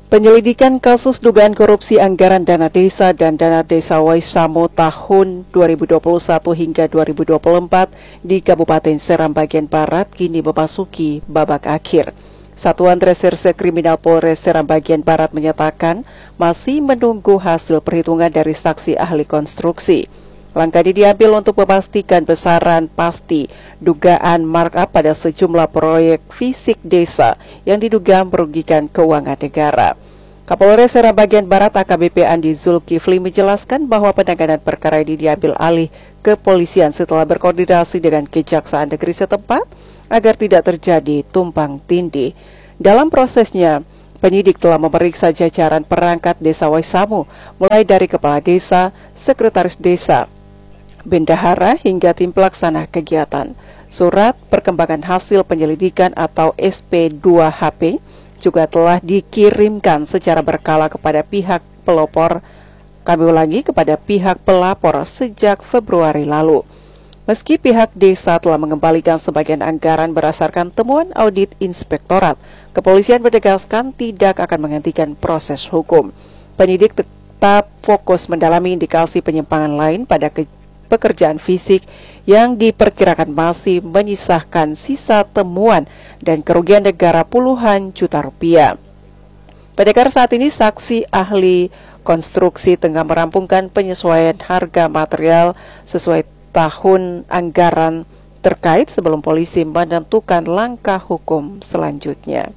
Penyelidikan kasus dugaan korupsi anggaran dana desa dan dana desa Waisamo tahun 2021 hingga 2024 di Kabupaten Seram bagian Barat kini memasuki babak akhir. Satuan Reserse Kriminal Polres Seram bagian Barat menyatakan masih menunggu hasil perhitungan dari saksi ahli konstruksi. Langkah ini diambil untuk memastikan besaran pasti dugaan markup pada sejumlah proyek fisik desa yang diduga merugikan keuangan negara. Kapolres Seram bagian Barat AKBP Andi Zulkifli menjelaskan bahwa penanganan perkara ini diambil alih kepolisian setelah berkoordinasi dengan Kejaksaan Negeri setempat agar tidak terjadi tumpang tindih. Dalam prosesnya, penyidik telah memeriksa jajaran perangkat desa Waisamo, mulai dari kepala desa, sekretaris desa, bendahara hingga tim pelaksana kegiatan. Surat perkembangan hasil penyelidikan atau SP2HP juga telah dikirimkan secara berkala kepada pihak pelapor, kepada pihak pelapor sejak Februari lalu. Meski pihak desa telah mengembalikan sebagian anggaran berdasarkan temuan audit inspektorat, kepolisian menegaskan tidak akan menghentikan proses hukum. Penyidik tetap fokus mendalami indikasi penyimpangan lain pada pekerjaan fisik yang diperkirakan masih menyisakan sisa temuan dan kerugian negara puluhan juta rupiah. Pendekar saat ini saksi ahli konstruksi tengah merampungkan penyesuaian harga material sesuai tahun anggaran terkait sebelum polisi menentukan langkah hukum selanjutnya.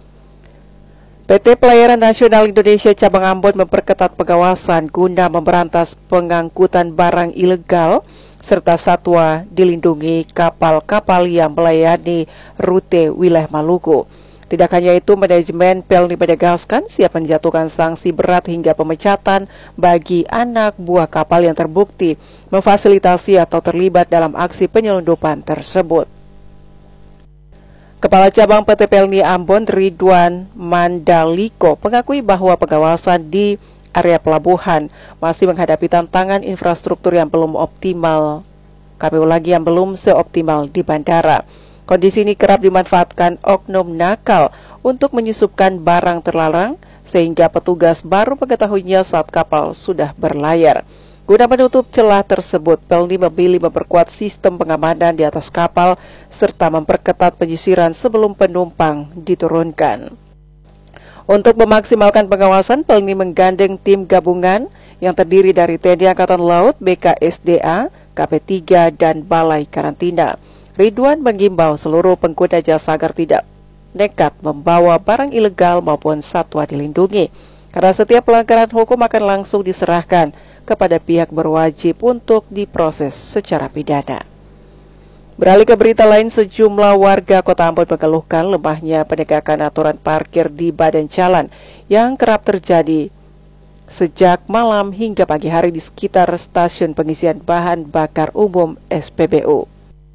PT Pelayaran Nasional Indonesia Cabang Ambon memperketat pengawasan guna memberantas pengangkutan barang ilegal serta satwa dilindungi kapal-kapal yang melayani rute wilayah Maluku. Tidak hanya itu, manajemen Pelni menegaskan siap menjatuhkan sanksi berat hingga pemecatan bagi anak buah kapal yang terbukti memfasilitasi atau terlibat dalam aksi penyelundupan tersebut. Kepala Cabang PT Pelni Ambon Ridwan Mandaliko mengakui bahwa pengawasan di area pelabuhan masih menghadapi tantangan infrastruktur yang belum optimal, yang belum seoptimal di bandara. Kondisi ini kerap dimanfaatkan oknum nakal untuk menyusupkan barang terlarang sehingga petugas baru mengetahuinya saat kapal sudah berlayar. Guna menutup celah tersebut, Pelni memilih memperkuat sistem pengamanan di atas kapal serta memperketat penyisiran sebelum penumpang diturunkan. Untuk memaksimalkan pengawasan, Pelni menggandeng tim gabungan yang terdiri dari TNI Angkatan Laut, BKSDA, KP3, dan Balai Karantina. Ridwan mengimbau seluruh pengguna jasa agar tidak nekat membawa barang ilegal maupun satwa dilindungi, karena setiap pelanggaran hukum akan langsung diserahkan kepada pihak berwajib untuk diproses secara pidana. Beralih ke berita lain, sejumlah warga Kota Ambon mengeluhkan lemahnya penegakan aturan parkir di badan jalan yang kerap terjadi sejak malam hingga pagi hari di sekitar stasiun pengisian bahan bakar umum SPBU.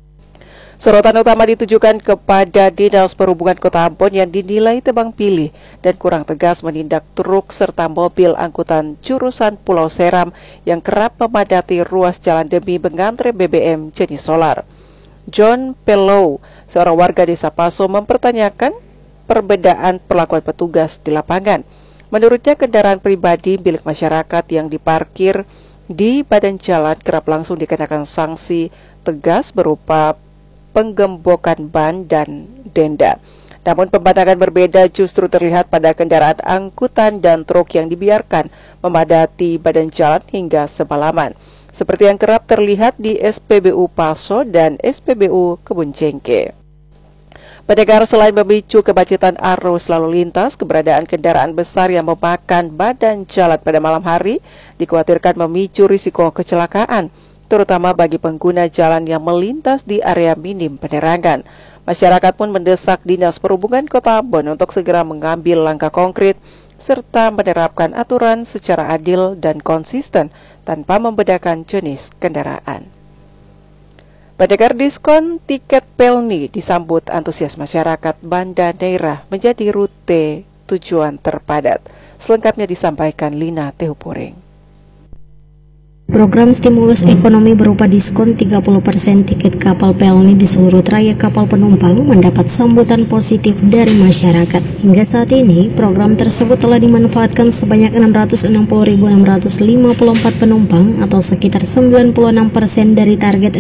Sorotan utama ditujukan kepada Dinas Perhubungan Kota Ambon yang dinilai tebang pilih dan kurang tegas menindak truk serta mobil angkutan jurusan Pulau Seram yang kerap memadati ruas jalan demi mengantre BBM jenis solar. John Pelow, seorang warga desa Paso, mempertanyakan perbedaan perlakuan petugas di lapangan. Menurutnya, kendaraan pribadi milik masyarakat yang diparkir di badan jalan kerap langsung dikenakan sanksi tegas berupa penggembokan ban dan denda. Namun pemandangan berbeda justru terlihat pada kendaraan angkutan dan truk yang dibiarkan memadati badan jalan hingga semalaman, seperti yang kerap terlihat di SPBU Paso dan SPBU Kebun Cengke. Pendengar, selain memicu kemacetan arus lalu lintas, keberadaan kendaraan besar yang memakan badan jalan pada malam hari dikhawatirkan memicu risiko kecelakaan, terutama bagi pengguna jalan yang melintas di area minim penerangan. Masyarakat pun mendesak Dinas Perhubungan Kota Ambon untuk segera mengambil langkah konkret serta menerapkan aturan secara adil dan konsisten tanpa membedakan jenis kendaraan. Pendengar, diskon tiket Pelni disambut antusias masyarakat Banda Neira menjadi rute tujuan terpadat. Selengkapnya disampaikan Lina Tehupuring. Program stimulus ekonomi berupa diskon 30% tiket kapal pelni di seluruh trayek kapal penumpang mendapat sambutan positif dari masyarakat. Hingga saat ini, program tersebut telah dimanfaatkan sebanyak 660.654 penumpang atau sekitar 96% dari target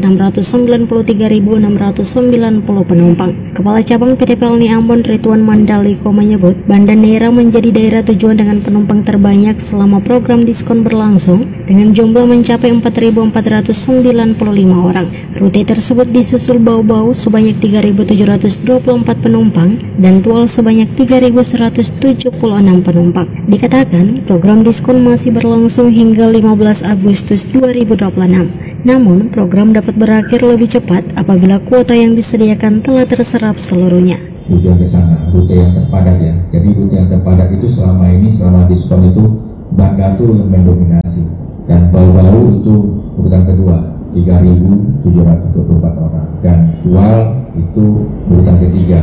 693.690 penumpang. Kepala Cabang PT Pelni Ambon Ridwan Mandaliko menyebut, Banda Neira menjadi daerah tujuan dengan penumpang terbanyak selama program diskon berlangsung dengan jumlah mencapai 4.495 orang. Rute tersebut disusul Bau-Bau sebanyak 3.724 penumpang dan Tual sebanyak 3.176 penumpang. Dikatakan, program diskon masih berlangsung hingga 15 Agustus 2026. Namun, program dapat berakhir lebih cepat apabila kuota yang disediakan telah terserap seluruhnya. Tujuan ke sana, rute yang terpadat ya. Jadi rute yang terpadat itu selama diskon itu Bangka itu yang mendominasi. Dan Bau-Bau itu urutan kedua 3.724 orang dan Tual itu urutan ketiga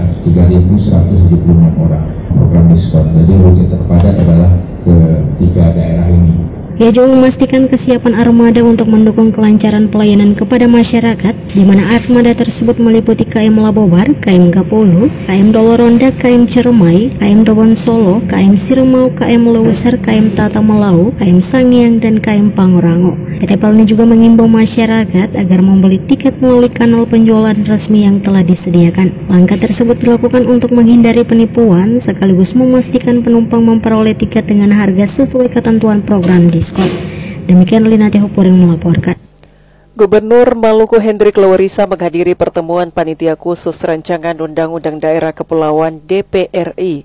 3.176 orang program diskon. Jadi rute terpadat adalah ketiga daerah ini. Ia juga memastikan kesiapan armada untuk mendukung kelancaran pelayanan kepada masyarakat, di mana armada tersebut meliputi KM Labobar, KM Gapulu, KM Doloronda, KM Ciremai, KM Dobon Solo, KM Sirmau, KM Leuser, KM Tata Melau, KM Sangiang, dan KM Pangurango. PT Pelni juga mengimbau masyarakat agar membeli tiket melalui kanal penjualan resmi yang telah disediakan. Langkah tersebut dilakukan untuk menghindari penipuan sekaligus memastikan penumpang memperoleh tiket dengan harga sesuai ketentuan program diskon. Demikian Linati Hupuring melaporkan. Gubernur Maluku Hendrik Lewerisa menghadiri pertemuan Panitia Khusus Rancangan Undang-Undang Daerah Kepulauan DPRI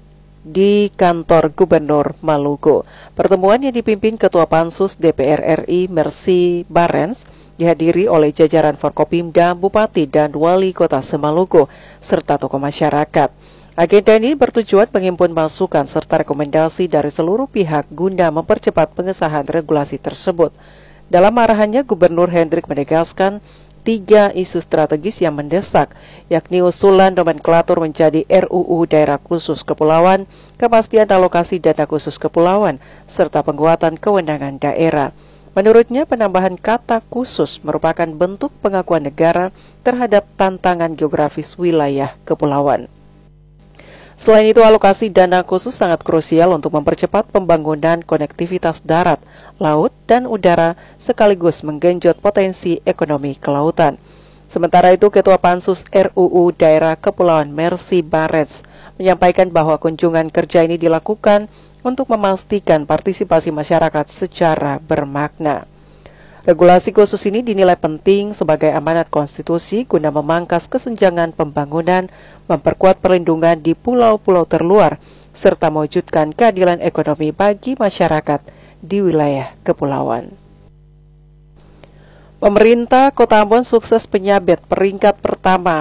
di kantor Gubernur Maluku. Pertemuan yang dipimpin Ketua Pansus DPR RI Mercy Barens dihadiri oleh jajaran Forkopimda, Bupati, dan Wali Kota Semaluku, serta tokoh masyarakat. Agenda ini bertujuan menghimpun masukan serta rekomendasi dari seluruh pihak guna mempercepat pengesahan regulasi tersebut. Dalam arahannya, Gubernur Hendrik menegaskan 3 isu strategis yang mendesak, yakni usulan nomenklatur menjadi RUU Daerah Khusus Kepulauan, kepastian alokasi dana khusus kepulauan, serta penguatan kewenangan daerah. Menurutnya, penambahan kata khusus merupakan bentuk pengakuan negara terhadap tantangan geografis wilayah kepulauan. Selain itu, alokasi dana khusus sangat krusial untuk mempercepat pembangunan konektivitas darat, laut, dan udara sekaligus menggenjot potensi ekonomi kelautan. Sementara itu, Ketua Pansus RUU Daerah Kepulauan Mercy Barens menyampaikan bahwa kunjungan kerja ini dilakukan untuk memastikan partisipasi masyarakat secara bermakna. Regulasi khusus ini dinilai penting sebagai amanat konstitusi guna memangkas kesenjangan pembangunan, memperkuat perlindungan di pulau-pulau terluar, serta mewujudkan keadilan ekonomi bagi masyarakat di wilayah kepulauan. Pemerintah Kota Ambon sukses penyabet peringkat pertama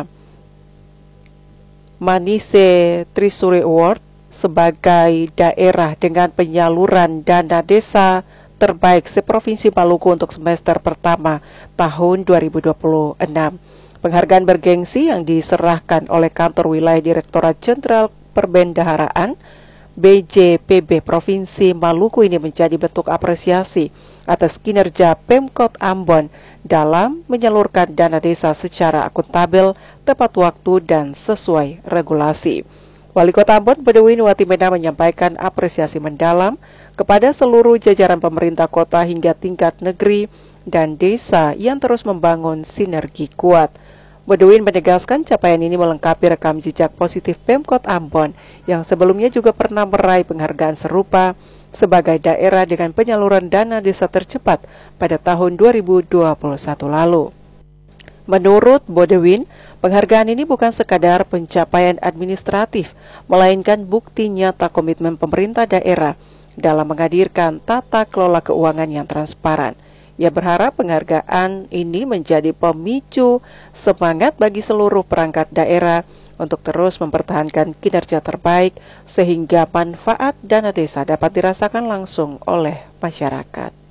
Manise Trisuri Award sebagai daerah dengan penyaluran dana desa terbaik seprovinsi Maluku untuk semester pertama tahun 2026. Penghargaan bergengsi yang diserahkan oleh Kantor Wilayah Direktorat Jenderal Perbendaharaan BJPB Provinsi Maluku ini menjadi bentuk apresiasi atas kinerja Pemkot Ambon dalam menyalurkan dana desa secara akuntabel, tepat waktu, dan sesuai regulasi. Wali Kota Ambon Bedouin Watimena menyampaikan apresiasi mendalam kepada seluruh jajaran pemerintah kota hingga tingkat negeri dan desa yang terus membangun sinergi kuat. Bedouin menegaskan capaian ini melengkapi rekam jejak positif Pemkot Ambon yang sebelumnya juga pernah meraih penghargaan serupa sebagai daerah dengan penyaluran dana desa tercepat pada tahun 2021 lalu. Menurut Bedouin, penghargaan ini bukan sekadar pencapaian administratif, melainkan bukti nyata komitmen pemerintah daerah dalam menghadirkan tata kelola keuangan yang transparan. Ia berharap penghargaan ini menjadi pemicu semangat bagi seluruh perangkat daerah untuk terus mempertahankan kinerja terbaik sehingga manfaat dana desa dapat dirasakan langsung oleh masyarakat.